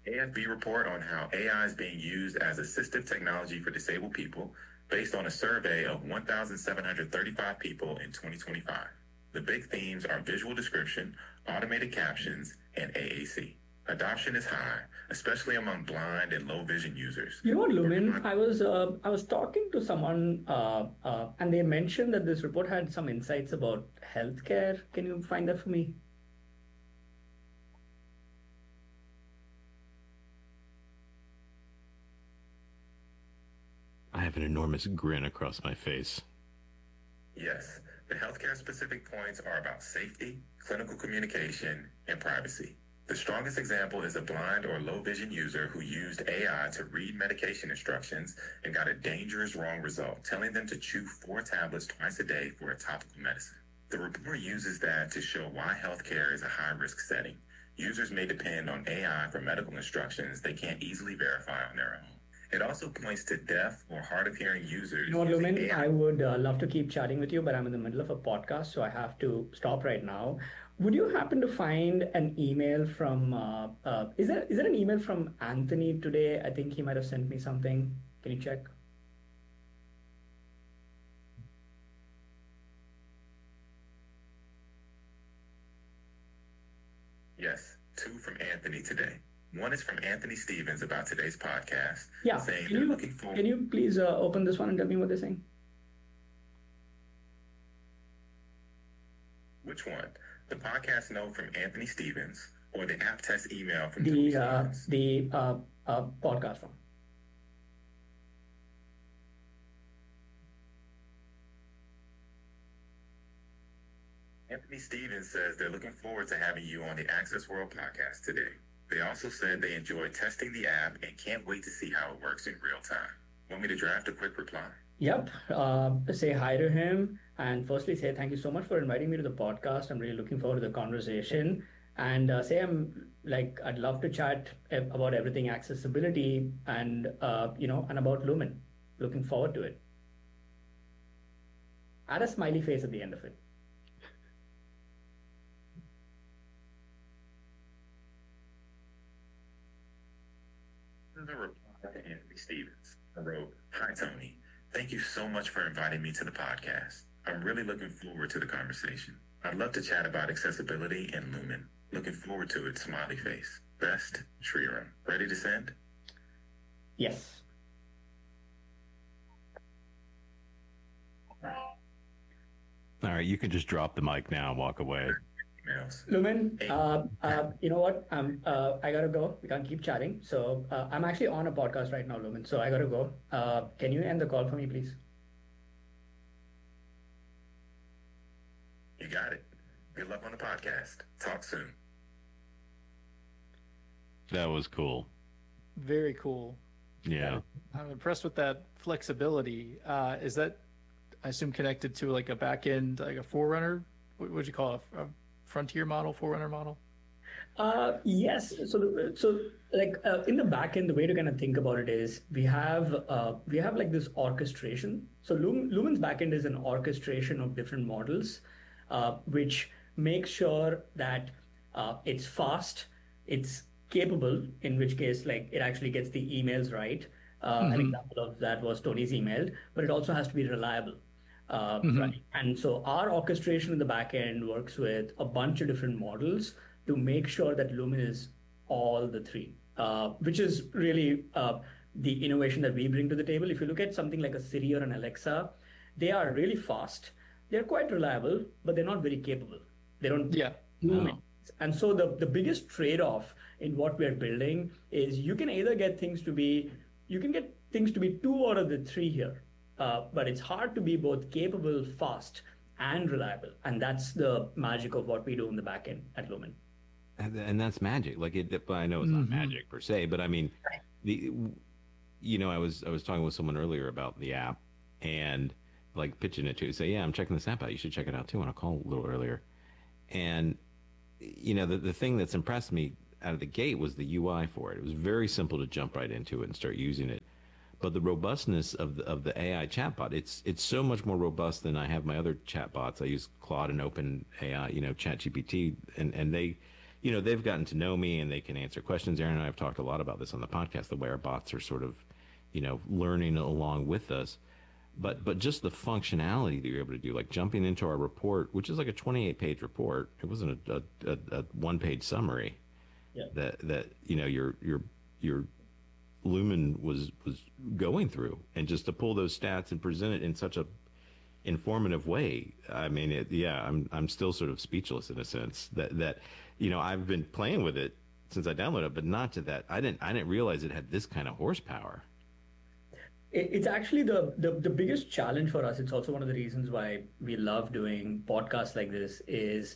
AFB report on how AI is being used as assistive technology for disabled people based on a survey of 1,735 people in 2025. The big themes are visual description, automated captions, and AAC. Adoption is high, especially among blind and low vision users. You know what, Lumen? I was talking to someone, and they mentioned that this report had some insights about healthcare. Can you find that for me? I have an enormous grin across my face. Yes, the healthcare specific points are about safety, clinical communication, and privacy. The strongest example is a blind or low vision user who used AI to read medication instructions and got a dangerous wrong result, telling them to chew 4 tablets twice a day for a topical medicine. The report uses that to show why healthcare is a high risk setting. Users may depend on AI for medical instructions they can't easily verify on their own. It also points to deaf or hard of hearing users. You know what, Lumen? I would love to keep chatting with you, but I'm in the middle of a podcast, so I have to stop right now. Would you happen to find an email from? Is there an email from Anthony today? I think he might have sent me something. Can you check? Yes, 2 from Anthony today. One is from Anthony Stevens about today's podcast, Yeah. saying Can they're you looking for. can you please open this one and tell me what they're saying? Which one? The podcast note from Anthony Stevens or the app test email from Tony Stevens? The podcast one. Anthony Stevens says they're looking forward to having you on the Access World podcast today. They also said they enjoyed testing the app and can't wait to see how it works in real time. Want me to draft a quick reply? Yep. Say hi to him and firstly say thank you so much for inviting me to the podcast. I'm really looking forward to the conversation. And say I'd love to chat about everything accessibility and and about Lumen. Looking forward to it. Add a smiley face at the end of it. The reply to Anthony Stevens. I wrote, "Hi, Tony. Thank you so much for inviting me to the podcast. I'm really looking forward to the conversation. I'd love to chat about accessibility and Lumen. Looking forward to it, smiley face. Best, Shriram. Ready to send?" Yes. All right, you can just drop the mic now and walk away. Emails. Lumen, you know what? I gotta go. We can't keep chatting. So I'm actually on a podcast right now, Lumen. So I gotta go. Can you end the call for me, please? You got it. Good luck on the podcast. Talk soon. That was cool. Very cool. Yeah. I'm impressed with that flexibility. Is that, I assume, connected to like a back end, like a Forerunner? What would you call it? A frontier model, Forerunner model? Yes. In the back end, the way to kind of think about it is we have like this orchestration. So Lumen's backend is an orchestration of different models, which makes sure that it's fast, it's capable, in which case like it actually gets the emails right. An example of that was Tony's emailed, but it also has to be reliable. Right. And so our orchestration in the back end works with a bunch of different models to make sure that Lumen is all the three, which is really the innovation that we bring to the table. If you look at something like a Siri or an Alexa, they are really fast. They're quite reliable, but they're not very capable. They don't Yeah. Lumen. And so the biggest trade-off in what we're building is you can either get things to be, you can get things to be 2 out of the 3 here. But it's hard to be both capable, fast, and reliable. And that's the magic of what we do in the back end at Lumen. And that's magic. Like I know it's not magic per se, but I mean, the I was talking with someone earlier about the app and like pitching it to say, yeah, I'm checking this app out. You should check it out too. On a call a little earlier, and the thing that's impressed me out of the gate was the UI for it. It was very simple to jump right into it and start using it. But the robustness of the AI chatbot, it's so much more robust than I have my other chatbots. I use Claude and Open AI, ChatGPT, and they, they've gotten to know me and they can answer questions. Aaron and I have talked a lot about this on the podcast, the way our bots are sort of, learning along with us. But just the functionality that you're able to do, like jumping into our report, which is like a 28-page report. It wasn't a one-page summary. Yeah. That your Lumen was going through, and just to pull those stats and present it in such a informative way. I mean, I'm still sort of speechless in a sense that I've been playing with it since I downloaded it, but not to that. I didn't realize it had this kind of horsepower. It's actually the biggest challenge for us. It's also one of the reasons why we love doing podcasts like this is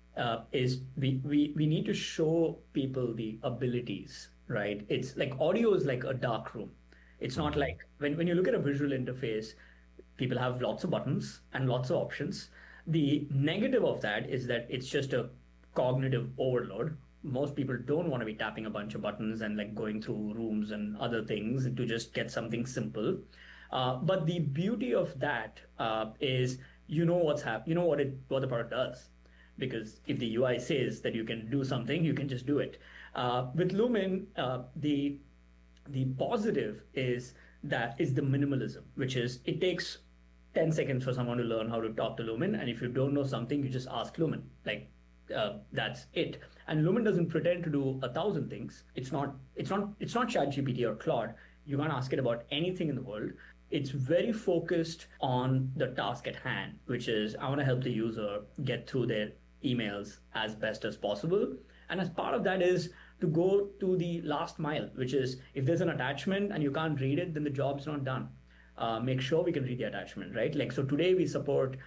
we need to show people the abilities, right? It's like audio is like a dark room. It's not like when you look at a visual interface, people have lots of buttons and lots of options. The negative of that is that it's just a cognitive overload. Most people don't want to be tapping a bunch of buttons and like going through rooms and other things to just get something simple. But the beauty of that is what's happening, what the product does. Because if the UI says that you can do something, you can just do it. With Lumen, the positive is the minimalism, which is it takes 10 seconds for someone to learn how to talk to Lumen. And if you don't know something, you just ask Lumen. That's it. And Lumen doesn't pretend to do 1,000 things. It's not ChatGPT or Claude. You can't ask it about anything in the world. It's very focused on the task at hand, which is I want to help the user get through their emails as best as possible. And as part of that is to go to the last mile, which is if there's an attachment and you can't read it, then the job's not done. Make sure we can read the attachment, right? So today we support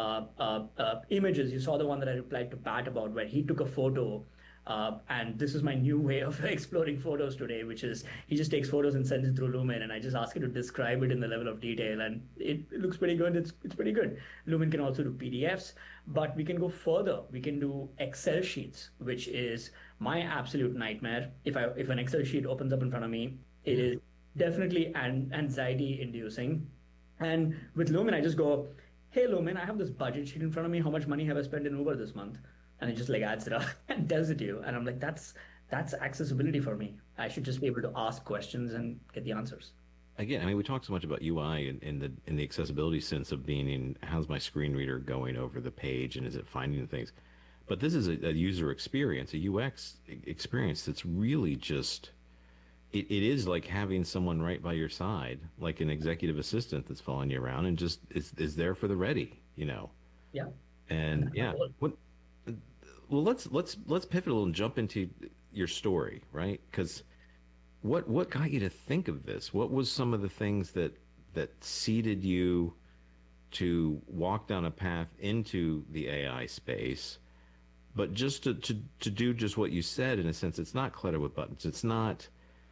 images. You saw the one that I replied to Pat about where he took a photo. And this is my new way of exploring photos today, which is he just takes photos and sends it through Lumen, and I just ask it to describe it in the level of detail, and it looks pretty good. It's pretty good. Lumen can also do PDFs, but we can go further. We can do Excel sheets, which is my absolute nightmare. If an Excel sheet opens up in front of me, it is definitely anxiety inducing. And with Lumen, I just go, hey Lumen, I have this budget sheet in front of me. How much money have I spent in Uber this month? And it just like adds it up and tells it to you. And I'm like, that's accessibility for me. I should just be able to ask questions and get the answers. Again, I mean, we talk so much about UI in the accessibility sense of being in how's my screen reader going over the page and is it finding the things. But this is a user experience, a UX experience that's really just, it is like having someone right by your side, like an executive assistant that's following you around and just is there for the ready, Yeah. And yeah. Well, let's pivot a little and jump into your story, right? Because what got you to think of this? What was some of the things that seeded you to walk down a path into the AI space, but just to do just what you said in a sense? It's not clutter with buttons. It's not,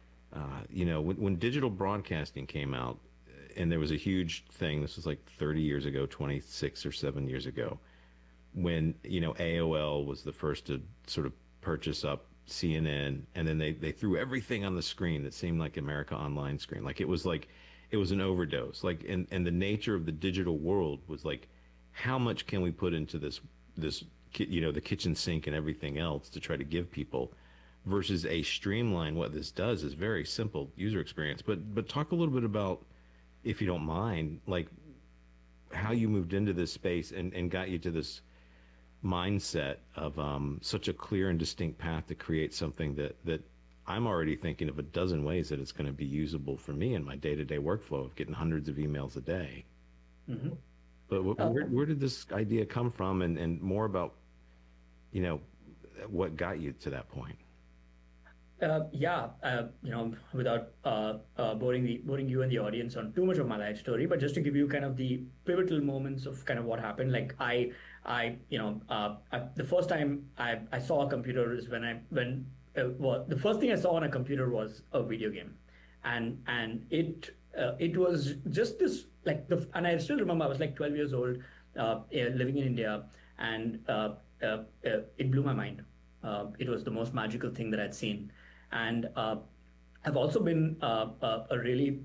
when digital broadcasting came out, and there was a huge thing. This was like 30 years ago, 26 or 7 years ago. When AOL was the first to sort of purchase up CNN, and then they threw everything on the screen that seemed like America Online screen. Like it was an overdose. Like and the nature of the digital world was like, how much can we put into this the kitchen sink and everything else to try to give people, versus a streamline. What this does is very simple user experience. But talk a little bit about, if you don't mind, like how you moved into this space and got you to this mindset of such a clear and distinct path to create something that I'm already thinking of a dozen ways that it's going to be usable for me in my day-to-day workflow of getting hundreds of emails a day. Mm-hmm. But where did this idea come from, and more about what got you to that point? Without boring you and the audience on too much of my life story, but just to give you kind of the pivotal moments of kind of what happened. Like the first time I saw a computer is the first thing I saw on a computer was a video game, and it was just this and I still remember I was like 12 years old, living in India, and it blew my mind. It was the most magical thing that I'd seen. And I've also been a really